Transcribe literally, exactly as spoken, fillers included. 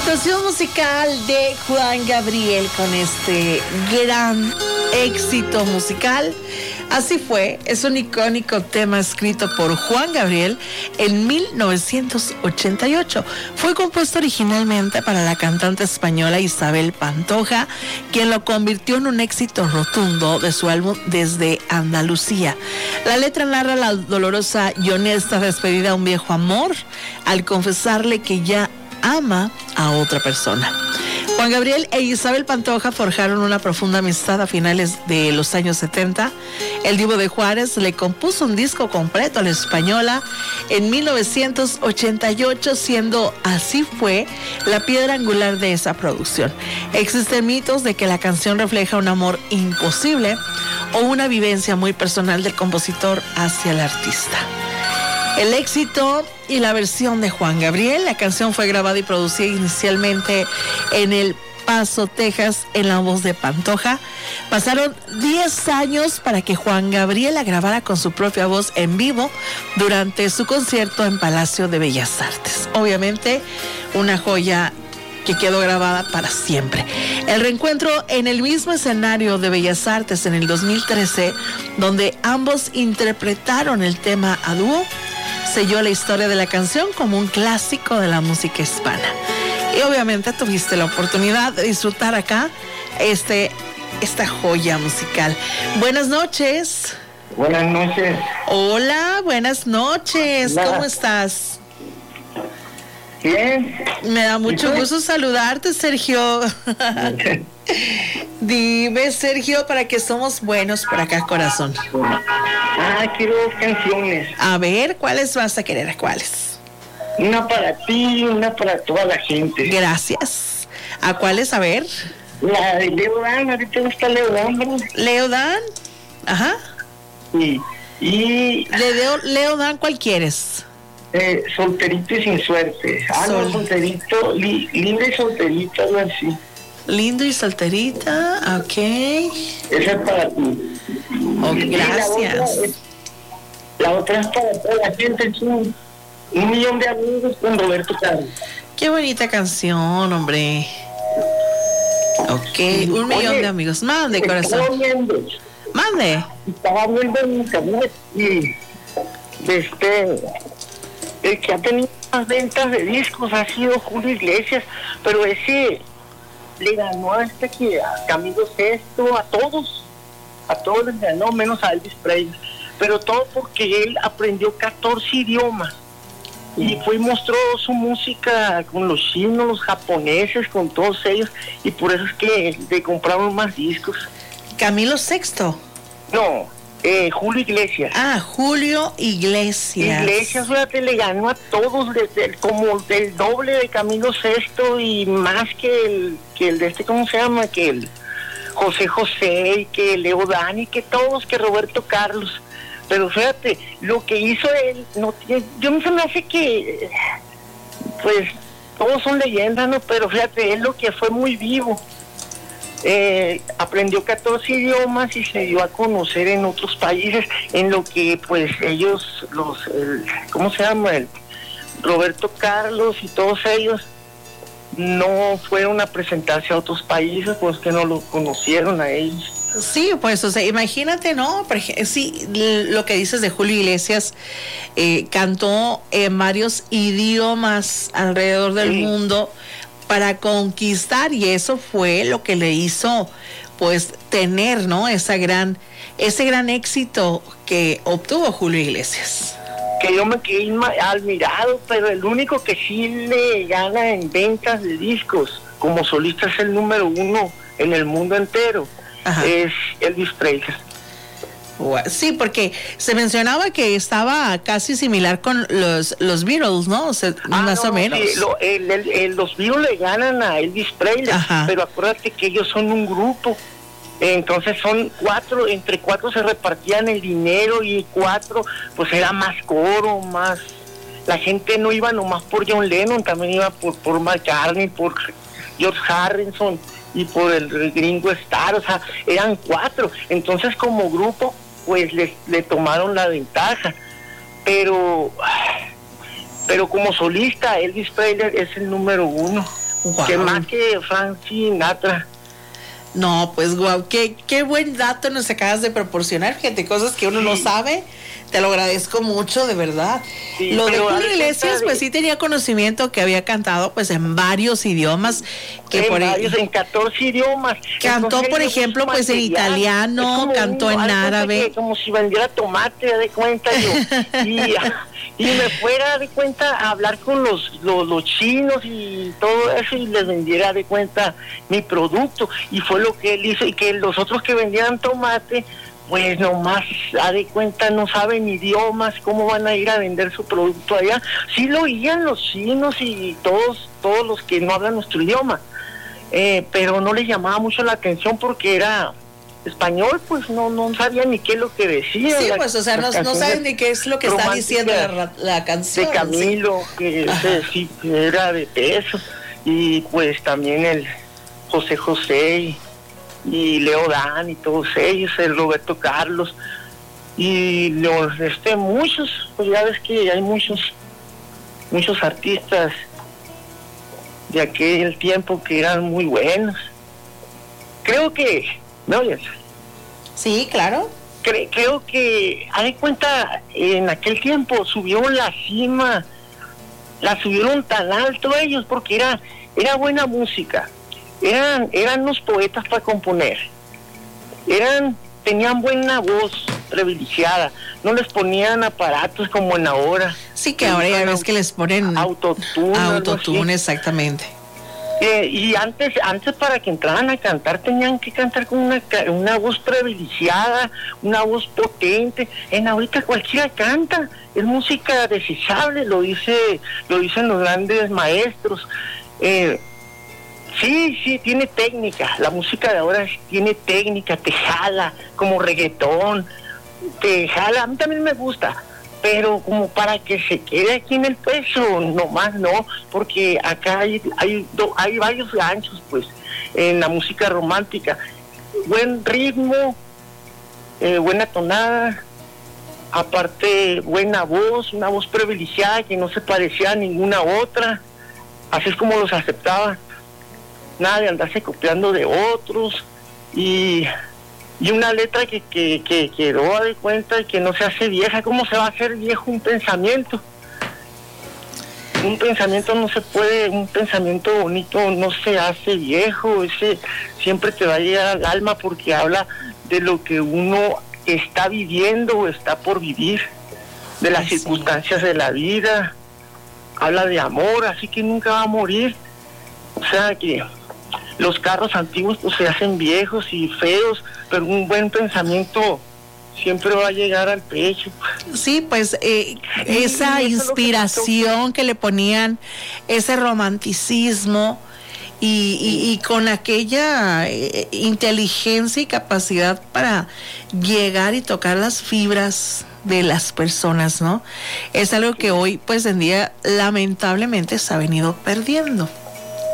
Presentación musical de Juan Gabriel con este gran éxito musical. Así fue, es un icónico tema escrito por Juan Gabriel en mil novecientos ochenta y ocho. Fue compuesto originalmente para la cantante española Isabel Pantoja, quien lo convirtió en un éxito rotundo de su álbum Desde Andalucía. La letra narra la dolorosa y honesta despedida a un viejo amor al confesarle que ya ama a otra persona. Juan Gabriel e Isabel Pantoja forjaron una profunda amistad a finales de los años setenta. El Divo de Juárez le compuso un disco completo a la española en mil novecientos ochenta y ocho, siendo Así Fue la piedra angular de esa producción. Existen mitos de que la canción refleja un amor imposible o una vivencia muy personal del compositor hacia el artista. El éxito y la versión de Juan Gabriel. La canción fue grabada y producida inicialmente en El Paso, Texas, en la voz de Pantoja. Pasaron diez años para que Juan Gabriel la grabara con su propia voz en vivo durante su concierto en Palacio de Bellas Artes. Obviamente, una joya que quedó grabada para siempre. El reencuentro en el mismo escenario de Bellas Artes en el dos mil trece, donde ambos interpretaron el tema a dúo, selló la historia de la canción como un clásico de la música hispana. Y obviamente tuviste la oportunidad de disfrutar acá este, esta joya musical. Buenas noches. Buenas noches. Hola, buenas noches. Hola. ¿Cómo estás? Bien. Me da mucho gusto saludarte, Sergio. Dime, Sergio, ¿para qué somos buenos por acá, corazón? Ah, quiero canciones. A ver, ¿cuáles vas a querer? ¿Cuáles? Una para ti y una para toda la gente. Gracias. ¿A cuáles? A ver. La de Leo Dan, ¿a ti te gusta Leo Dan, verdad? Leo Dan. Ajá. Sí. Y... De Leo, Leo Dan, ¿cuál quieres? Eh, solterito y sin suerte. Ah, Sol. no, solterito, li, linda y solterita, algo así. Lindo y solterita, ok. Esa es para ti. Oh, Y gracias. La otra, es, la otra es para toda la gente. Es un, un millón de amigos con Roberto Carlos. Qué bonita canción, hombre. Ok, un millón Oye, de amigos. Mande, corazón. Estaba viendo, Mande. estaba viendo en internet y este... el que ha tenido más ventas de discos ha sido Julio Iglesias, pero ese le ganó a este que a Camilo Sesto, a todos, a todos les ganó, menos a Elvis Presley, pero todo porque él aprendió catorce idiomas y fue y mostró su música con los chinos, los japoneses, con todos ellos, y por eso es que le compraron más discos. Camilo Sexto. No, Eh, Julio Iglesias. Ah, Julio Iglesias. Iglesias, fíjate, le ganó a todos, desde el, como el doble de Camilo Sesto y más que el, que el de este, ¿cómo se llama? Que el José José, y que Leo Dan, y que todos, que Roberto Carlos. Pero fíjate, lo que hizo él, no tiene, yo no se me hace que, pues, todos son leyendas, ¿no? Pero fíjate, él lo que fue muy vivo. Eh, aprendió catorce idiomas y se dio a conocer en otros países, en lo que pues ellos, los, el, ¿cómo se llama? El Roberto Carlos y todos ellos no fueron a presentarse a otros países, pues que no lo conocieron a ellos. Sí, pues, o sea, imagínate, ¿no? Por ejemplo, sí, lo que dices de Julio Iglesias, eh, cantó en varios idiomas alrededor del Sí. mundo para conquistar, y eso fue lo que le hizo, pues, tener, ¿no? Esa gran, ese gran éxito que obtuvo Julio Iglesias. Que yo me quedé admirado, pero el único que sí le gana en ventas de discos como solista es el número uno en el mundo entero. Ajá. Es Elvis Presley. Sí, porque se mencionaba que estaba casi similar con los los Beatles, ¿no? O sea, ah, más no, o menos. Sí, lo, el, el, el, los Beatles le ganan a Elvis Presley, Ajá. pero acuérdate que ellos son un grupo. Entonces son cuatro, entre cuatro se repartían el dinero y cuatro, pues era más coro, más... La gente no iba nomás por John Lennon, también iba por, por McCartney, por George Harrison y por el, el Ringo Starr, o sea, eran cuatro. Entonces como grupo, pues le, le tomaron la ventaja. Pero, pero como solista, Elvis Presley es el número uno. Wow. Que más que Frank Sinatra. No, pues guau, qué, qué buen dato nos acabas de proporcionar, fíjate, cosas que uno sí. no sabe. Te lo agradezco mucho, de verdad. Sí, lo de Julio Iglesias, pues sí tenía conocimiento que había cantado pues en varios idiomas. Que en por varios, en catorce idiomas. Cantó, Entonces, por ejemplo, pues en italiano, cantó un, en árabe. Que, como si vendiera tomate, de cuenta yo. y, y me fuera de cuenta a hablar con los, los, los chinos y todo eso y les vendiera de cuenta mi producto. Y fue lo que él hizo, y que los otros que vendían tomate, pues nomás, a de cuenta, no saben idiomas, cómo van a ir a vender su producto allá. Sí lo oían los chinos y todos, todos los que no hablan nuestro idioma, eh, pero no les llamaba mucho la atención porque era español, pues no no sabían ni qué es lo que decía. Sí, la, pues, o sea, no, no saben ni qué es lo que está diciendo la, la canción. De Camilo, sí. que ese, sí, era de peso, y pues también el José José, y, y Leo Dan, y todos ellos, el Roberto Carlos, y los, este, muchos, pues ya ves que hay muchos, muchos artistas de aquel tiempo que eran muy buenos. Creo que, ¿me oyes? Sí, claro. Cre- creo que, haz de cuenta, en aquel tiempo subieron la cima, la subieron tan alto ellos, porque era, era buena música, eran, eran unos poetas para componer, eran, tenían buena voz privilegiada, no les ponían aparatos como en ahora. Sí, que ahora ya ves que les ponen autotune, autotune, exactamente. Eh, y antes, antes para que entraran a cantar tenían que cantar con una, una voz privilegiada, una voz potente. En ahorita cualquiera canta, es música desechable, lo dice, lo dicen los grandes maestros. Eh, sí, sí, tiene técnica, la música de ahora tiene técnica, te jala, como reggaetón, te jala, a mí también me gusta, pero como para que se quede aquí en el peso, nomás no, porque acá hay hay, do, hay varios ganchos, pues, en la música romántica. Buen ritmo, eh, buena tonada, aparte buena voz, una voz privilegiada que no se parecía a ninguna otra, así es como los aceptaba, nada de andarse copiando de otros, y... y una letra que, que, que quedó de cuenta y que no se hace vieja. ¿Cómo se va a hacer viejo un pensamiento? Un pensamiento no se puede, un pensamiento bonito no se hace viejo, ese siempre te va a llegar al alma porque habla de lo que uno está viviendo o está por vivir, de las Ay, circunstancias sí. de la vida, habla de amor, así que nunca va a morir. O sea que los carros antiguos pues se hacen viejos y feos, pero un buen pensamiento siempre va a llegar al pecho. Sí, pues eh, sí, esa inspiración que, que le ponían, ese romanticismo y, y, y con aquella eh, inteligencia y capacidad para llegar y tocar las fibras de las personas, ¿no? Es algo que hoy, pues en día, lamentablemente se ha venido perdiendo.